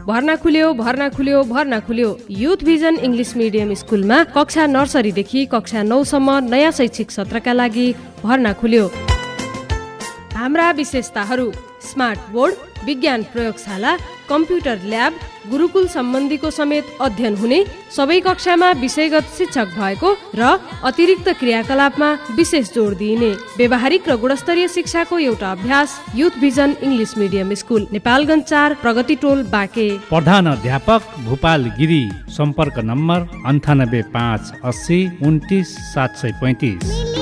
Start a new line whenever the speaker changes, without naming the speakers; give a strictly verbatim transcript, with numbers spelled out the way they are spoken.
भर्ना खुल्यो भर्ना खुल्यो भर्ना खुल्यो। युथ भिजन इङ्ग्लिस मिडियम स्कुलमा कक्षा नर्सरीदेखि कक्षा नौसम्म नयाँ शैक्षिक सत्रका लागि भर्ना खुल्यो। हाम्रा विशेषताहरू: स्मार्ट बोर्ड, विज्ञान प्रयोगशाला, कम्प्युटर ल्याब, गुरुकुल सम्बन्धीको समेत अध्ययन हुने, सबै कक्षामा विषयगत शिक्षक भएको र अतिरिक्त क्रियाकलापमा विशेष जोड दिइने। व्यावहारिक र गुणस्तरीय शिक्षाको एउटा अभ्यास। Youth vision English medium school, Nepalgunj चार, प्रगति टोल, बाँके।
प्रधान अध्यापक भूपाल गिरी। सम्पर्क नम्बर अन्ठानब्बे पाँच अस्सी उन्तिस सात सय पैँतिस।